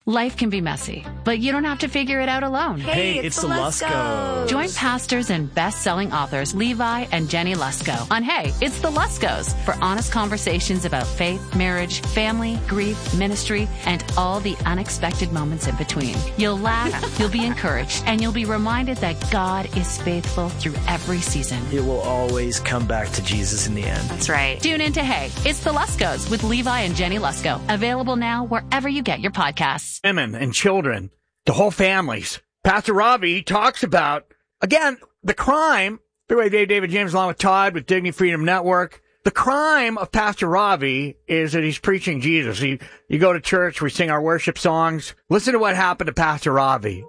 Life can be messy, but you don't have to figure it out alone. Hey, it's the Luskos. Join pastors and best-selling authors Levi and Jenny Lusko on Hey, it's the Luskos for honest conversations about faith, marriage, family, grief, ministry, and all the unexpected moments in between. You'll laugh, you'll be encouraged, and you'll be reminded that God is faithful through every season. It will always come back to Jesus in the end. That's right. Tune in to Hey, it's the Luskos with Levi and Jenny Lusko. Available now wherever you get your podcasts. Women and children, the whole families. Pastor Ravi talks about, again, the crime. By David James along with Todd with Dignity Freedom Network. The crime of Pastor Ravi is that he's preaching Jesus. You go to church, we sing our worship songs. Listen to what happened to Pastor Ravi.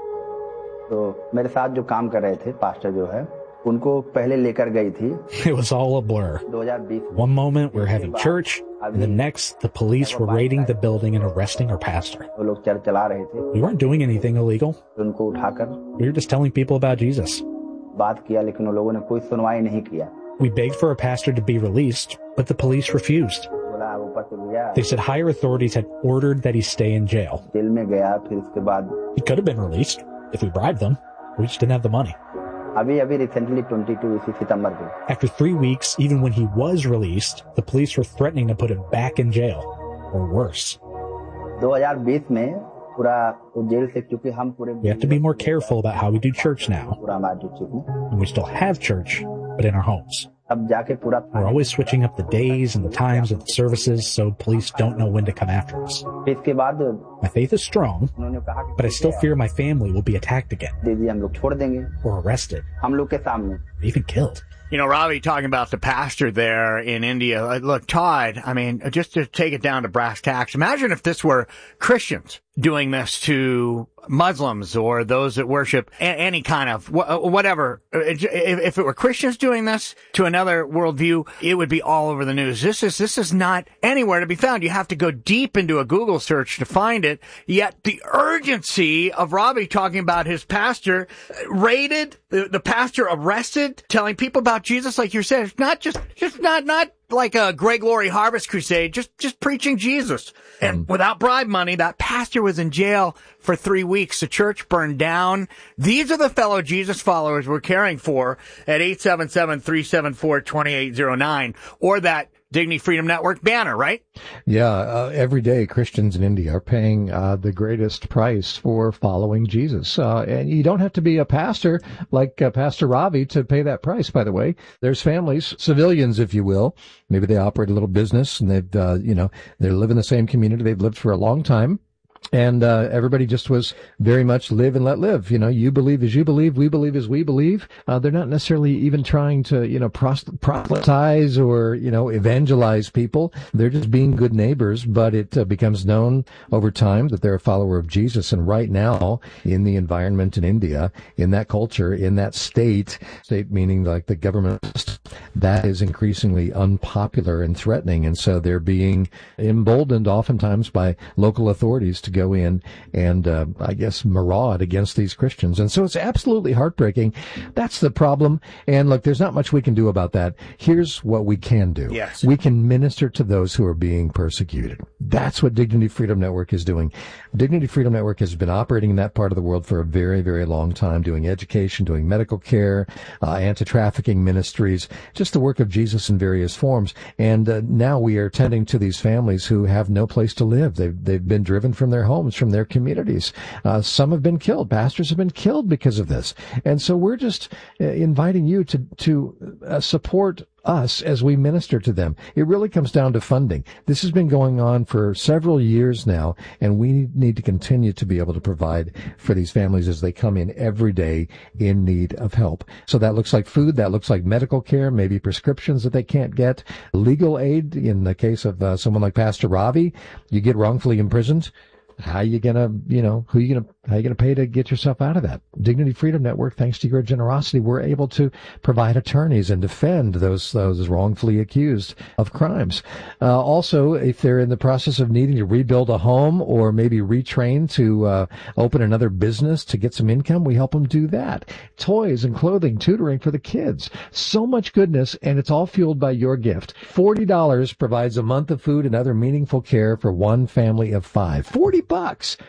तो मेरे साथ जो काम कर रहे थे pastor जो है उनको पहले लेकर गई थी. It was all a blur. 2020 One moment we're having church, and the next the police were raiding the building and arresting our pastor. वो लोग चर्च चला रहे थे. We weren't doing anything illegal. उनको उठाकर We were just telling people about Jesus. बात किया लेकिन उन लोगों ने कोई सुनवाई नहीं किया. We begged for our pastor to be released, but the police refused. बोला ऊपर से गया. They said higher authorities had ordered that he stay in jail. Jail में गया फिर इसके बाद He could have been released if we bribed them. We just didn't have the money. अभी रिसेंटली 22 इसी सितंबर को. After 3 weeks, even when he was released, the police were threatening to put him back in jail, or worse. 2020 में पूरा jail से क्योंकि हम पूरे We have to be more careful about how we do church now. पूरा हमारा जो चीज़ And we still have church, but in our homes. अब जाके पूरा We're always switching up the days and the times of the services so police don't know when to come after us. फिर इसके बाद My faith is strong, उन्होंने कहा कि but I still fear my family will be attacked again, दीदी हम लोग छोड़ देंगे or arrested, हम लोग के सामने. or even killed. You know, Ravi talking about the pastor there in India. Look, Todd, I mean, just to take it down to brass tacks, imagine if this were Christians doing this to Muslims or those that worship any kind of whatever. If it were Christians doing this to another worldview, it would be all over the news. This is not anywhere to be found. You have to go deep into a Google search to find it. Yet the urgency of Ravi talking about his pastor raided, the pastor arrested, telling people about Jesus, like you said, it's not just not like a Great Glory Harvest Crusade, just preaching Jesus. And without bribe money, that pastor was in jail for 3 weeks. The church burned down. These are the fellow Jesus followers we're caring for at 877-374-2809 or that Dignity Freedom Network banner, right? Yeah, every day Christians in India are paying the greatest price for following Jesus. And you don't have to be a pastor like Pastor Ravi to pay that price, by the way. There's families, civilians, if you will. Maybe they operate a little business and they've, they live in the same community. They've lived for a long time. And everybody just was very much live and let live. You know, you believe as you believe, we believe as we believe. They're not necessarily even trying to, proselytize or, evangelize people. They're just being good neighbors. But it becomes known over time that they're a follower of Jesus. And right now, in the environment in India, in that culture, in that state meaning like the government, that is increasingly unpopular and threatening. And so they're being emboldened oftentimes by local authorities to go in and, maraud against these Christians. And so it's absolutely heartbreaking. That's the problem. And look, there's not much we can do about that. Here's what we can do. Yes. We can minister to those who are being persecuted. That's what Dignity Freedom Network is doing. Dignity Freedom Network has been operating in that part of the world for a very, very long time, doing education, doing medical care, anti-trafficking ministries, just the work of Jesus in various forms. And now we are tending to these families who have no place to live. They've been driven from their homes, from their communities. Some have been killed. Pastors have been killed because of this. And so we're just inviting you to support us as we minister to them. It really comes down to funding. This has been going on for several years now, and we need to continue to be able to provide for these families as they come in every day in need of help. So that looks like food, that looks like medical care, maybe prescriptions that they can't get, legal aid. In the case of someone like Pastor Ravi, you get wrongfully imprisoned. How you gonna, how you gonna pay to get yourself out of that? Dignity Freedom Network, thanks to your generosity, we're able to provide attorneys and defend those wrongfully accused of crimes. Also, if they're in the process of needing to rebuild a home or maybe retrain to open another business to get some income, we help them do that. Toys and clothing, tutoring for the kids. So much goodness, and it's all fueled by your gift. $40 provides a month of food and other meaningful care for one family of 5. $40.